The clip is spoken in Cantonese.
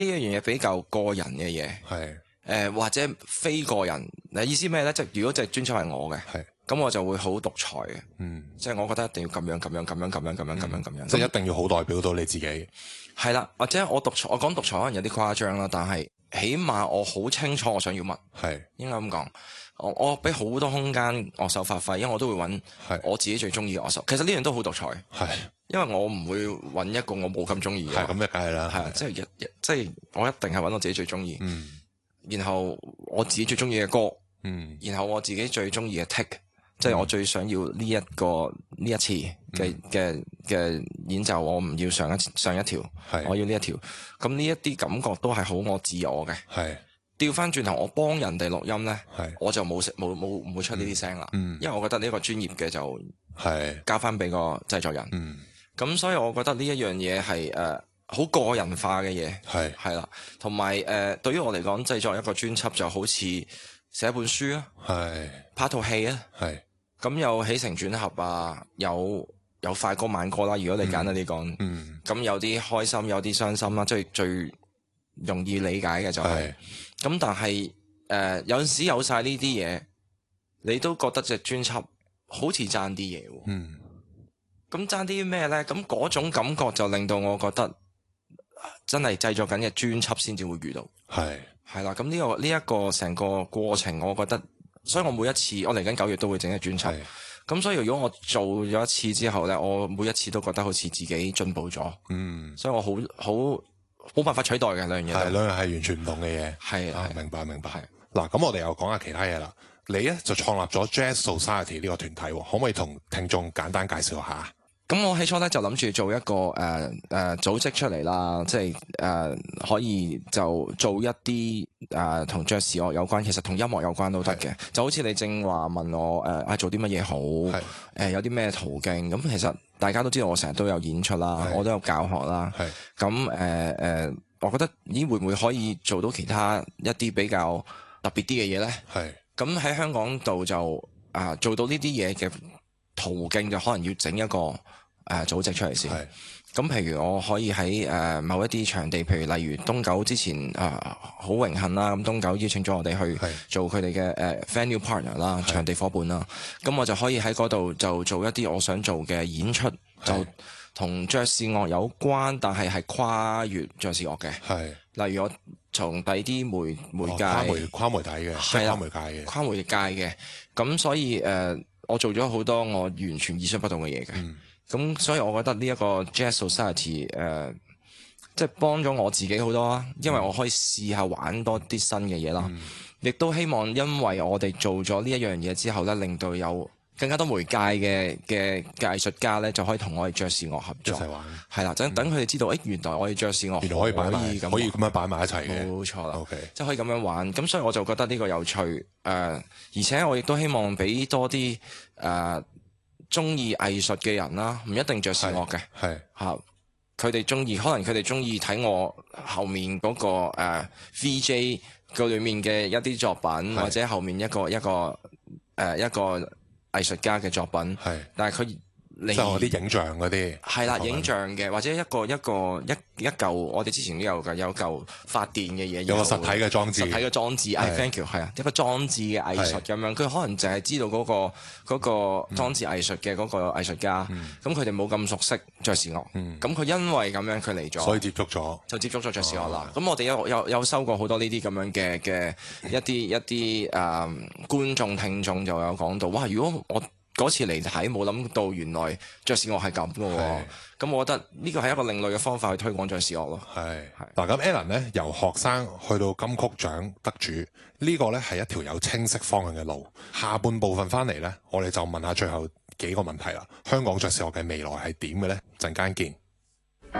樣嘢比較個人嘅嘢，或者非個人。意思咩咧？即係如果隻專輯係我嘅，咁我就會好獨裁嘅。即係我覺得一定要咁樣， 即係一定要好代表到你自己。 係啦，或者我講獨裁可能有啲誇張啦，但係起碼我好清楚我想要乜。應該咁講。我俾好多空間樂手發揮，因為我都會揾我自己最中意嘅樂手。其實呢樣都好獨裁，因為我唔會揾一個我冇咁中意嘅。 咁就梗係啦。 即係我一定係揾我自己最中意，然後我自己最中意嘅歌，然後我自己最中意嘅 take，即係我最想要呢一次嘅演奏，我唔要上一條，我要呢一條。咁呢一啲感覺都係好我自我嘅。調翻轉頭，我幫人哋錄音呢，我就唔會出呢啲聲啦。因為我覺得呢個專業嘅就交翻俾個製作人。咁所以我覺得呢一樣嘢係好個人化嘅嘢，係啦。同埋對於我嚟講，製作一個專輯就好似寫本書啊，拍套戲啊，咁有起承轉合啊，有快歌慢歌啦。如果你簡單啲講，咁有啲開心，有啲傷心啦，即係最容易理解嘅就係。咁但係有陣時有晒呢啲嘢，你都覺得隻專輯好似爭啲嘢喎。咁爭啲咩呢？咁嗰種感覺就令到我覺得真係製作緊嘅專輯先至會遇到。係啦，咁呢一個成個過程，我覺得，所以我每一次我嚟緊9月都會整隻專輯。咁所以如果我做咗一次之後呢，我每一次都覺得好似自己進步咗。所以我好冇辦法取代嘅兩樣嘢， 兩樣係完全唔同嘅嘢。明白。嗱，咁我哋又講下其他嘢啦。你咧就創立咗 Jazz Society 呢個團體，可唔可以同聽眾簡單介紹下？ 咁我起初咧就諗住做一個組織出嚟啦，即係可以就做一啲同爵士樂有關，其實同音樂有關都得嘅。就好似你正話問我做啲乜嘢好，有啲咩途徑。咁其實大家都知道我成日都有演出啦，我都有教學啦。咁我覺得會唔會可以做到其他一啲比較特別啲嘅嘢咧？咁喺香港度就做到呢啲嘢嘅途徑，就可能要整一個組織出嚟先。咁譬如我可以喺某一啲場地，譬如例如東九之前好榮幸啦，咁東九邀請咗我哋去做佢哋嘅venue partner 啦，場地夥伴啦。咁我就可以喺嗰度就做一啲我想做嘅演出，就同爵士樂有關，但係跨越爵士樂嘅。例如我從第啲媒介跨媒體嘅， 跨媒介嘅。咁所以我做咗好多我完全意想不到嘅嘢嘅。咁所以我覺得呢一個 Jazz Society 即係幫咗我自己好多啦，因為我可以試下玩多啲新嘅嘢啦。亦都希望因為我哋做咗呢一樣嘢之後咧，令到有更加多媒介嘅藝術家咧，就可以同我哋爵士樂合作， 一齊玩。 係啦，等佢哋知道，原來我哋爵士樂原來可以咁樣擺埋一齊嘅， 冇錯啦。即係可以咁樣玩。咁所以我就覺得呢個有趣。而且我亦都希望俾多啲中意藝術嘅人啦，唔一定爵士樂嘅，佢哋中意，可能佢哋中意睇我後面嗰個VJ 佢裏面嘅一啲作品，或者後面一個藝術家嘅作品，但係佢即係我啲影像嗰啲， 係啦，影像嘅，或者一嚿，我哋之前都有嘅，有嚿發電嘅嘢， 有個實體嘅裝置 ，thank you，係啊，一個裝置嘅藝術咁樣，佢可能淨係知道嗰個裝置藝術嘅嗰個藝術家，咁佢哋冇咁熟悉爵士樂，咁佢因為咁樣佢嚟咗， 所以接觸咗爵士樂啦。咁我哋有收過好多呢啲咁樣嘅一啲觀眾聽眾就有講到，哇！如果我嗰次嚟睇冇諗到原來爵士樂係咁嘅喎，咁我覺得呢個係一個另類嘅方法去推廣爵士樂咯。 嗱，咁 Alan 呢，由學生去到金曲獎得主，呢個呢係一條有清晰方向嘅路。下半部分翻嚟呢，我哋就問下最後幾個問題啦。香港爵士樂嘅未來係點嘅呢？陣間見。